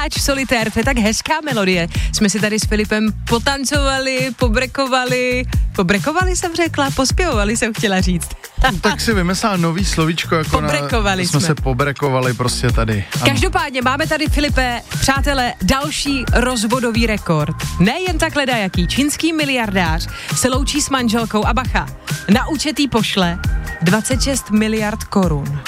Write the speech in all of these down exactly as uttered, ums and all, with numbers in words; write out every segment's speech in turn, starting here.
Posluchač solitér, to je tak hezká melodie. Jsme si tady s Filipem potancovali, pobrekovali, pobrekovali jsem řekla, pospěvovali jsem chtěla říct. Tak si vymyslel nový slovíčko, jako pobrekovali na, jsme. jsme se pobrekovali prostě tady. Ano. Každopádně máme tady, Filipe, přátelé, další rozvodový rekord. Nejen takhle dajaký, čínský miliardář se loučí s manželkou a bacha, na účet jí pošle dvacet šest miliard korun.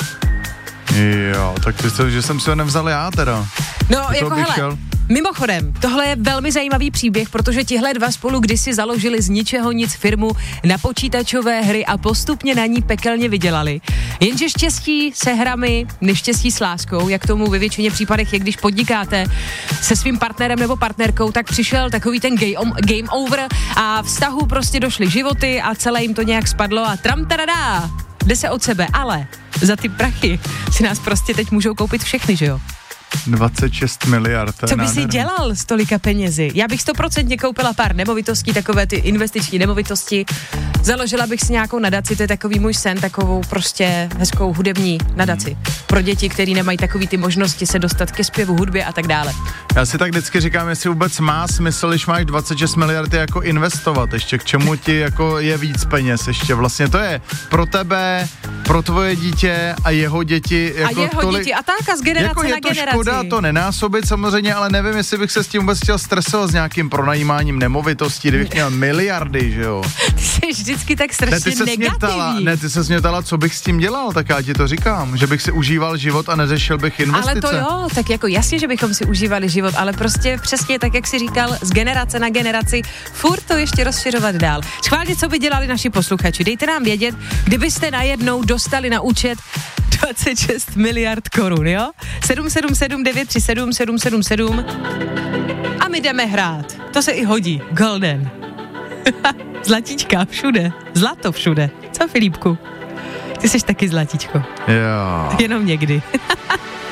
Jo, tak to, že jsem si ho nevzal já teda. No, to jako hele, šel. Mimochodem, tohle je velmi zajímavý příběh, protože tihle dva spolu kdysi založili z ničeho nic firmu na počítačové hry a postupně na ní pekelně vydělali. Jenže štěstí se hrami, neštěstí s láskou, jak tomu ve většině případech je, když podnikáte se svým partnerem nebo partnerkou, tak přišel takový ten game, game over a vztahu prostě došly životy a celé jim to nějak spadlo a tram tadadá, jde se od sebe, ale za ty prachy si nás prostě teď můžou koupit všechny, že jo? dvacet šest miliard. Co by si dělal s tolika penězi? Já bych stoprocentně koupila pár nemovitostí, takové ty investiční nemovitosti. Založila bych si nějakou nadaci, to je takový můj sen, takovou prostě hezkou hudební nadaci. Pro děti, který nemají takový ty možnosti se dostat ke zpěvu, hudbě a tak dále. Já si tak vždycky říkám, jestli vůbec má smysl, když máš dvacet šest miliard jako investovat, ještě k čemu ti jako je víc peněz, ještě vlastně to je pro tebe, pro tvoje dítě a jeho děti. Jako a jeho tolik, děti a tak a z generace jako na je to generaci. Škoda to nenásobit samozřejmě, ale nevím, jestli bych se s tím vůbec chtěl stresovat s nějakým pronajímáním nemovitostí, kdybych měl miliardy, že jo. Ty jsi vždycky tak strašně ne, ty negativní. Ptala, ne, ty se mě ptala, co bych s tím dělal, tak já ti to říkám, že bych si užíval život a neřešil bych investice. Ale to jo, tak jako jasně, že bychom si užívali život, ale prostě přesně tak, jak jsi říkal, z generace na generaci, furt to ještě rozšiřovat dál. Schválně, co by dělali naši posluchači, dejte nám vědět, kdybyste najednou dostali na účet dvacet šest miliard korun, jo? sedm sedm sedm devět tři sedm sedm sedm sedm a my jdeme hrát. To se i hodí. Golden. Zlatíčka všude. Zlato všude. Co, Filipku? Ty jsi taky zlatíčko. Jo. Jenom někdy.